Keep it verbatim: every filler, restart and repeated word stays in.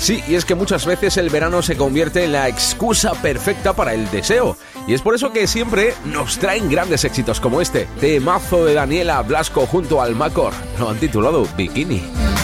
Sí, y es que muchas veces el verano se convierte en la excusa perfecta para el deseo. Y es por eso que siempre nos traen grandes éxitos como este, temazo de Daniela Blasco junto al Macor. Lo han titulado Bikini.